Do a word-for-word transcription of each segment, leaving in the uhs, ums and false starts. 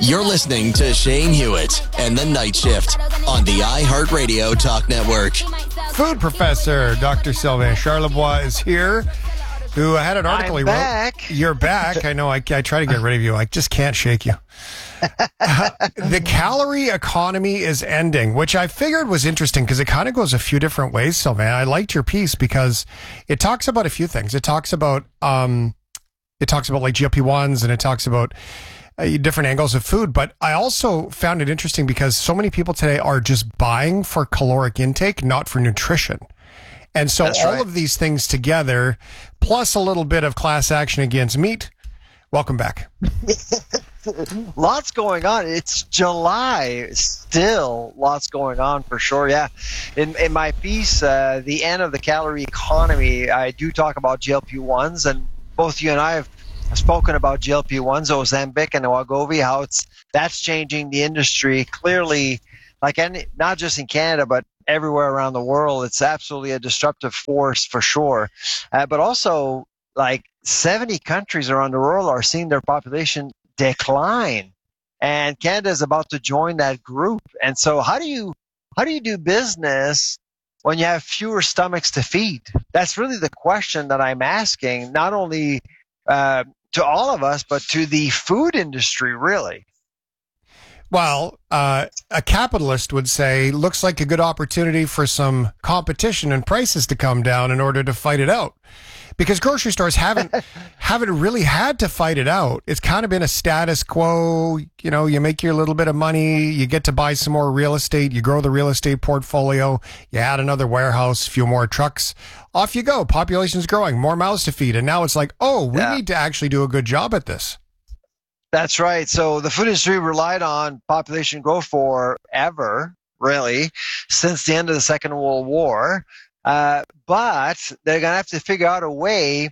You're listening to Shane Hewitt and The Night Shift on the iHeartRadio Talk Network. Food professor Doctor Sylvain Charlebois is here, who had an article I'm he wrote. back. You're back. I know. I, I try to get rid of you. I just can't shake you. Uh, the calorie economy is ending, which I figured was interesting because it kind of goes a few different ways, Sylvain. I liked your piece because it talks about a few things. It talks about um, it talks about like G L P ones, and it talks about uh, different angles of food. But I also found it interesting because so many people today are just buying for caloric intake, not for nutrition. And so That's all right. of these things together, plus a little bit of class action against meat. Welcome back. Lots going on. It's July. Still lots going on for sure. Yeah. In in my piece, uh, The End of the Calorie Economy, I do talk about G L P ones, and both you and I have spoken about G L P ones, Ozempic and Wegovy, how it's that's changing the industry clearly, like any, not just in Canada, but everywhere around the world. It's absolutely a disruptive force for sure. Uh, but also, like seventy countries around the world are seeing their population decline, and Canada is about to join that group. And so how do you how do you do business when you have fewer stomachs to feed? That's really the question that I'm asking, not only uh, to all of us, but to the food industry, really. Well, uh, a capitalist would say, looks like a good opportunity for some competition and prices to come down in order to fight it out. Because grocery stores haven't haven't really had to fight it out. It's kind of been a status quo. You know, you make your little bit of money, you get to buy some more real estate, you grow the real estate portfolio, you add another warehouse, a few more trucks, off you go. Population's growing, more mouths to feed. And now it's like, oh, we Yeah. need to actually do a good job at this. That's right. So the food industry relied on population growth forever, really, since the end of the Second World War. Uh, but they're going to have to figure out a way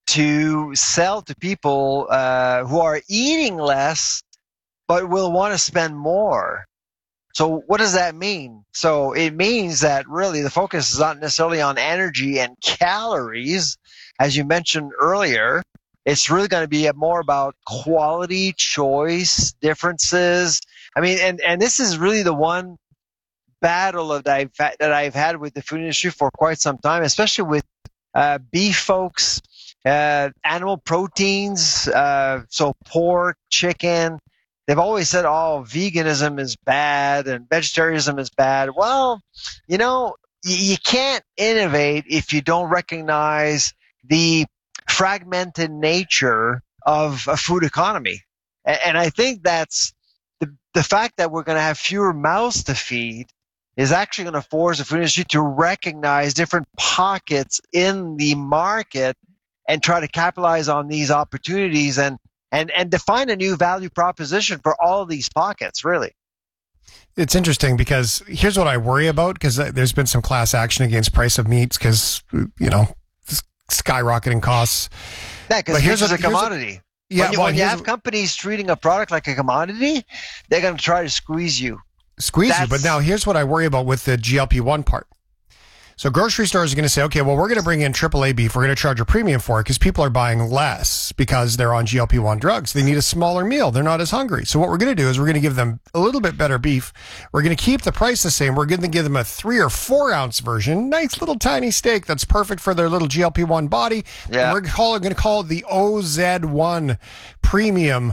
to sell to people uh, who are eating less, but will want to spend more. So what does that mean? So it means that really the focus is not necessarily on energy and calories, as you mentioned earlier. It's really going to be more about quality, choice, differences. I mean, and, and this is really the one battle that I've, that I've had with the food industry for quite some time, especially with uh, beef folks, uh, animal proteins, uh, so pork, chicken. They've always said, oh, veganism is bad and vegetarianism is bad. Well, you know, you, you can't innovate if you don't recognize the fragmented nature of a food economy. And, and I think that's the, the fact that we're going to have fewer mouths to feed is actually going to force the food industry to recognize different pockets in the market and try to capitalize on these opportunities and, and, and define a new value proposition for all of these pockets, really. It's interesting because here's what I worry about, because there's been some class action against price of meats because, you know, skyrocketing costs. Yeah, because here's a commodity. A, yeah, when you, well, when you have companies treating a product like a commodity, they're going to try to squeeze you. Squeeze That's, you. But now here's what I worry about with the G L P one part. So grocery stores are going to say, okay, well, we're going to bring in triple A beef. We're going to charge a premium for it because people are buying less because they're on G L P one drugs. They need a smaller meal. They're not as hungry. So what we're going to do is we're going to give them a little bit better beef. We're going to keep the price the same. We're going to give them a three or four ounce version, nice little tiny steak that's perfect for their little G L P one body. Yeah. And we're going to call it the O Z one premium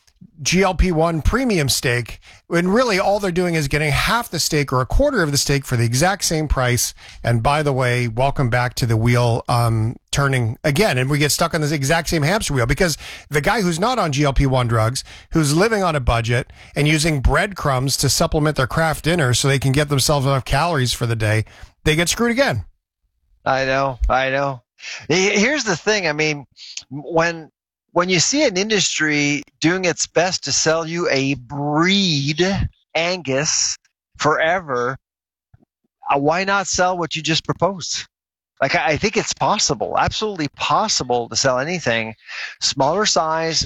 G L P one premium steak, when really all they're doing is getting half the steak or a quarter of the steak for the exact same price. And by the way, welcome back to the wheel um, turning again. And we get stuck on this exact same hamster wheel because the guy who's not on G L P one drugs, who's living on a budget and using breadcrumbs to supplement their craft dinner so they can get themselves enough calories for the day, they get screwed again. I know, I know. Here's the thing. I mean, when When you see an industry doing its best to sell you a breed, Angus, forever, uh, why not sell what you just proposed? Like, I, I think it's possible, absolutely possible to sell anything, smaller size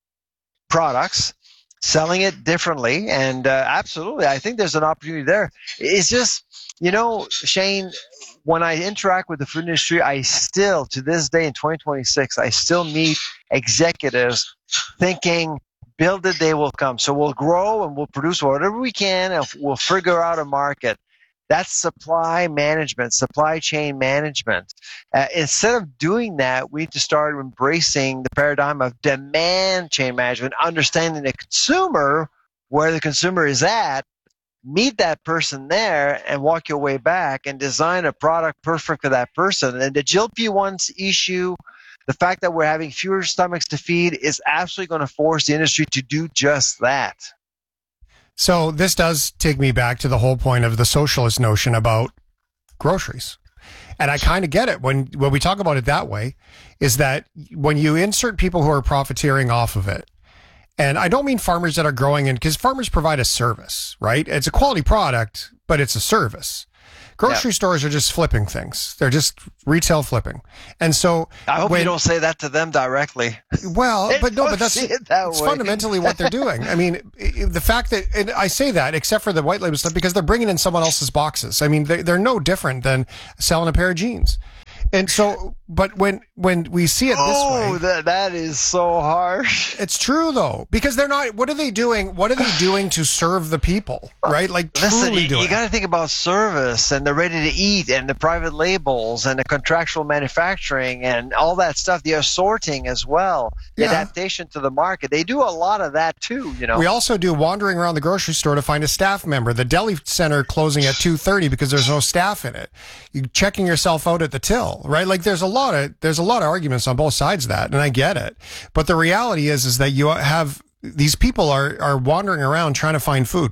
products, selling it differently. And uh, absolutely, I think there's an opportunity there. It's just, you know, Shane, when I interact with the food industry, I still, to this day in twenty twenty-six, I still meet executives thinking build it, they will come. So we'll grow and we'll produce whatever we can, and we'll figure out a market. That's supply management, supply chain management. Uh, instead of doing that, we need to start embracing the paradigm of demand chain management, understanding the consumer, where the consumer is at, meet that person there and walk your way back and design a product perfect for that person. And the G L P ones issue, the fact that we're having fewer stomachs to feed, is absolutely going to force the industry to do just that. So this does take me back to the whole point of the socialist notion about groceries. And I kind of get it when, when we talk about it that way, is that when you insert people who are profiteering off of it, and I don't mean farmers that are growing in, because farmers provide a service, right? It's a quality product, but it's a service. Grocery yep. stores are just flipping things. They're just retail flipping. And so I hope when, you don't say that to them directly. Well, but no, but that's it that it's way. fundamentally what they're doing. I mean, the fact that, and I say that except for the white label stuff, because they're bringing in someone else's boxes. I mean, they, they're no different than selling a pair of jeans. And so, but when when we see it this oh, way, Oh, that that is so harsh. It's true though, because they're not. What are they doing? What are they doing to serve the people? Right? Like Listen, truly you, doing. you got to think about service and the ready to eat and the private labels and the contractual manufacturing and all that stuff. The assorting as well, the Yeah. adaptation to the market. They do a lot of that too. You know. We also do wandering around the grocery store to find a staff member. The deli center closing at two thirty because there's no staff in it. You checking yourself out at the till, right? Like there's a lot of there's a lot of arguments on both sides of that, and I get it. But the reality is is that you have these people are are wandering around trying to find food,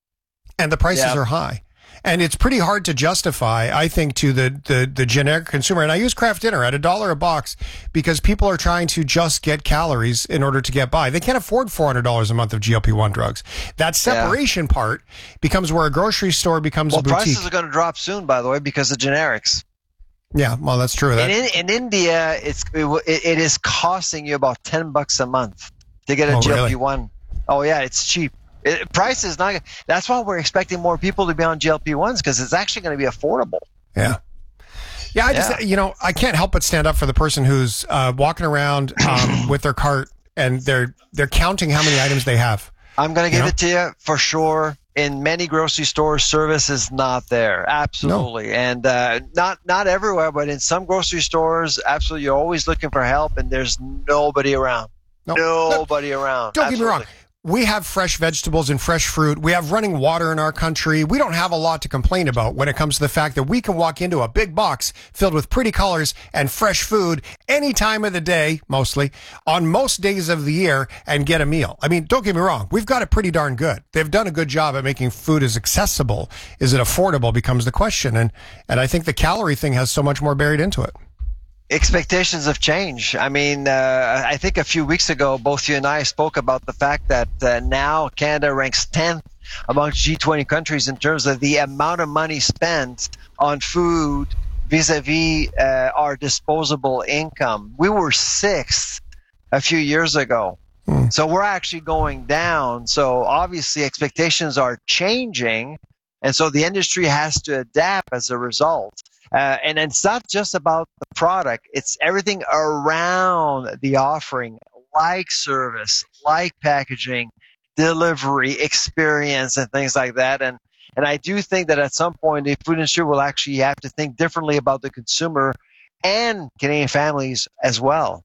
and the prices Yeah. are high. And it's pretty hard to justify, I think, to the, the, the generic consumer. And I use Kraft Dinner at a dollar a box because people are trying to just get calories in order to get by. They can't afford four hundred dollars a month of G L P one drugs. That separation yeah. part becomes where a grocery store becomes well, a boutique. Prices are going to drop soon, by the way, because of generics. Yeah, well, that's true. That, in, in India, it's it, it is costing you about ten bucks a month to get a oh, G L P one. Really? Oh, yeah, it's cheap. It, price is not. That's why we're expecting more people to be on G L P ones, because it's actually going to be affordable. Yeah. Yeah, I just, yeah. you know, I can't help but stand up for the person who's uh, walking around um, with their cart and they're they're counting how many items they have. I'm going to give you know? it to you for sure. In many grocery stores, service is not there. Absolutely. No. And uh, not not everywhere, but in some grocery stores, absolutely, you're always looking for help, and there's nobody around. No. Nobody no. around. Don't absolutely. get me wrong. We have fresh vegetables and fresh fruit. We have running water in our country. We don't have a lot to complain about when it comes to the fact that we can walk into a big box filled with pretty colors and fresh food any time of the day, mostly, on most days of the year, and get a meal. I mean, don't get me wrong. We've got it pretty darn good. They've done a good job at making food as accessible. Is it affordable becomes the question. And, and I think the calorie thing has so much more buried into it. Expectations have changed. I mean, uh, I think a few weeks ago, both you and I spoke about the fact that uh, now Canada ranks tenth amongst G twenty countries in terms of the amount of money spent on food vis-a-vis uh, our disposable income. We were sixth a few years ago. Hmm. So we're actually going down. So obviously expectations are changing. And so the industry has to adapt as a result. Uh, and it's not just about the product. It's everything around the offering, like service, like packaging, delivery, experience, and things like that. And and I do think that at some point, the food industry will actually have to think differently about the consumer and Canadian families as well.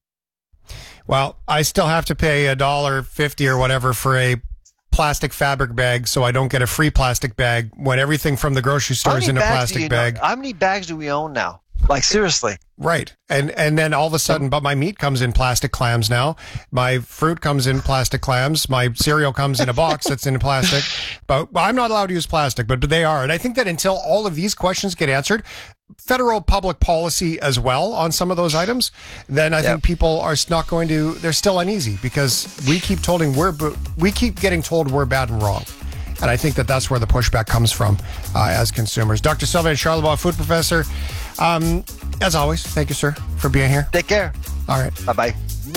Well, I still have to pay a dollar fifty or whatever for a plastic fabric bag, so I don't get a free plastic bag when everything from the grocery store is in a plastic bag. Know? How many bags do we own now? Like, seriously. Right. And and then all of a sudden, but my meat comes in plastic clams now. My fruit comes in plastic clams. My cereal comes in a box that's in plastic. But I'm not allowed to use plastic, but, but they are. And I think that until all of these questions get answered, federal public policy as well on some of those items, then I yep. think people are not going to, they're still uneasy because we keep told we're, we keep getting told we're bad and wrong. And I think that that's where the pushback comes from uh, as consumers. Doctor Sylvain Charlebois, food professor. Um, as always, thank you, sir, for being here. Take care. All right. Bye-bye.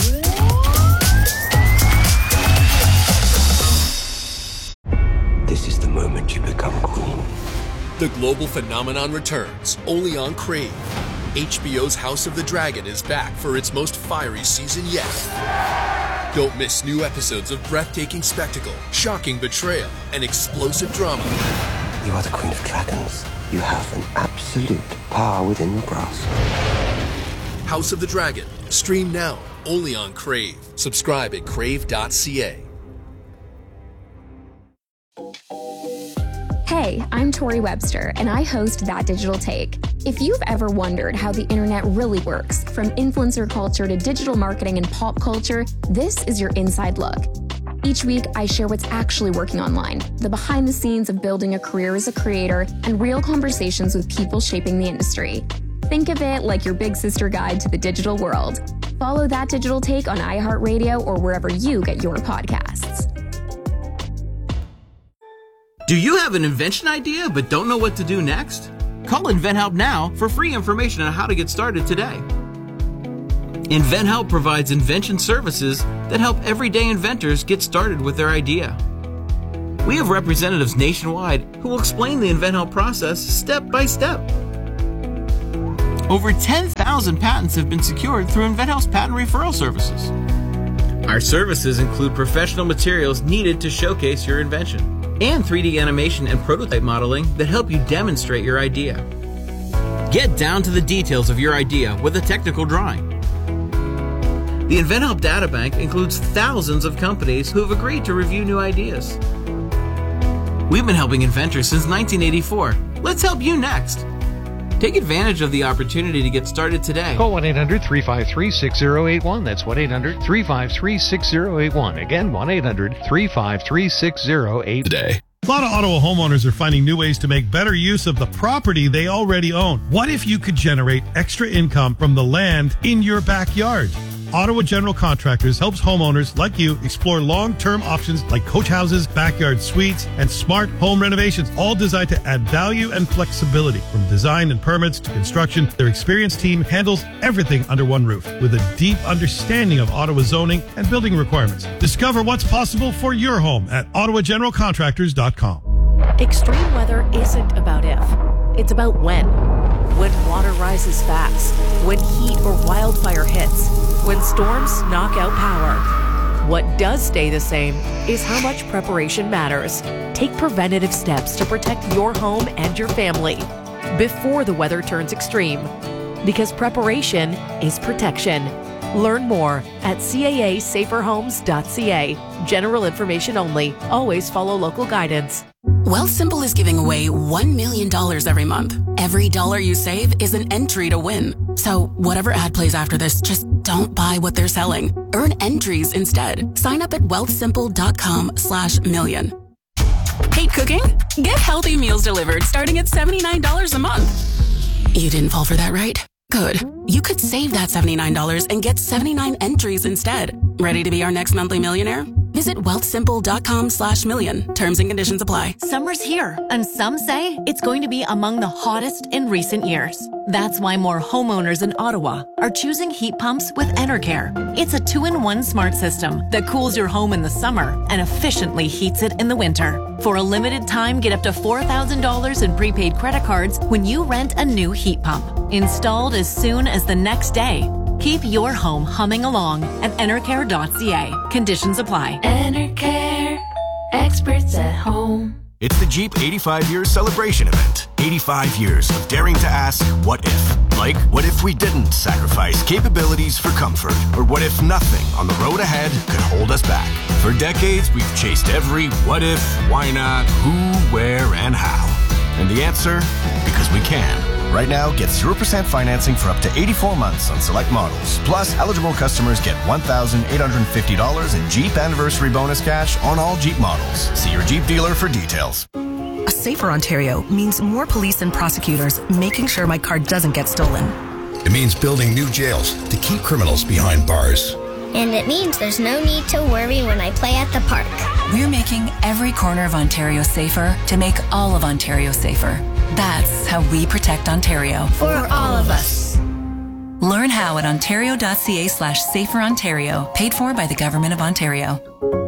This is the moment you become queen. The global phenomenon returns, only on Crave. H B O's House of the Dragon is back for its most fiery season yet. Don't miss new episodes of breathtaking spectacle, shocking betrayal, and explosive drama. You are the Queen of Dragons. You have an absolute power within your grasp. House of the Dragon. Stream now, only on Crave. Subscribe at crave dot c a. Hey, I'm Tori Webster, and I host That Digital Take. If you've ever wondered how the internet really works, from influencer culture to digital marketing and pop culture, this is your inside look. Each week, I share what's actually working online, the behind the scenes of building a career as a creator, and real conversations with people shaping the industry. Think of it like your big sister guide to the digital world. Follow That Digital Take on iHeartRadio or wherever you get your podcasts. Do you have an invention idea but don't know what to do next? Call InventHelp now for free information on how to get started today. InventHelp provides invention services that help everyday inventors get started with their idea. We have representatives nationwide who will explain the InventHelp process step by step. Over ten thousand patents have been secured through InventHelp's patent referral services. Our services include professional materials needed to showcase your invention, and three D animation and prototype modeling that help you demonstrate your idea. Get down to the details of your idea with a technical drawing. The InventHelp Databank includes thousands of companies who have agreed to review new ideas. We've been helping inventors since nineteen eighty-four. Let's help you next. Take advantage of the opportunity to get started today. Call one eight hundred three five three six zero eight one. That's one eight hundred three five three six zero eight one. Again, one eight hundred three five three six zero eight one. Today. A lot of Ottawa homeowners are finding new ways to make better use of the property they already own. What if you could generate extra income from the land in your backyard? Ottawa General Contractors helps homeowners like you explore long-term options like coach houses, backyard suites, and smart home renovations, all designed to add value and flexibility. From design and permits to construction, their experienced team handles everything under one roof with a deep understanding of Ottawa zoning and building requirements. Discover what's possible for your home at ottawa general contractors dot com. Extreme weather isn't about if, it's about when. When water rises fast, when heat or wildfire hits, when storms knock out power. What does stay the same is how much preparation matters. Take preventative steps to protect your home and your family before the weather turns extreme. Because preparation is protection. Learn more at C A A safer homes dot c a. General information only. Always follow local guidance. Wealthsimple is giving away one million dollars every month. Every dollar you save is an entry to win. So whatever ad plays after this, just don't buy what they're selling. Earn entries instead. Sign up at wealthsimple dot com slash million. Hate cooking? Get healthy meals delivered starting at seventy-nine dollars a month. You didn't fall for that, right? Good. You could save that seventy-nine dollars and get seventy-nine entries instead. Ready to be our next monthly millionaire? Visit wealthsimple dot com slash million. Terms and conditions apply. Summer's here, and some say it's going to be among the hottest in recent years. That's why more homeowners in Ottawa are choosing heat pumps with Enercare. It's a two-in-one smart system that cools your home in the summer and efficiently heats it in the winter. For a limited time, get up to four thousand dollars in prepaid credit cards when you rent a new heat pump. Installed as soon as the next day. Keep your home humming along at enercare dot c a. Conditions apply. Enercare, experts at home. It's the Jeep eighty-five year celebration event. eighty-five years of daring to ask, what if? Like, what if we didn't sacrifice capabilities for comfort? Or what if nothing on the road ahead could hold us back? For decades, we've chased every what if, why not, who, where, and how. And the answer? Because we can. Right now, get zero percent financing for up to eighty-four months on select models. Plus, eligible customers get one thousand eight hundred fifty dollars in Jeep Anniversary Bonus cash on all Jeep models. See your Jeep dealer for details. A safer Ontario means more police and prosecutors making sure my car doesn't get stolen. It means building new jails to keep criminals behind bars. And it means there's no need to worry when I play at the park. We're making every corner of Ontario safer to make all of Ontario safer. That's how we protect Ontario. For all of us. Learn how at ontario dot c a slash safer Ontario, paid for by the Government of Ontario.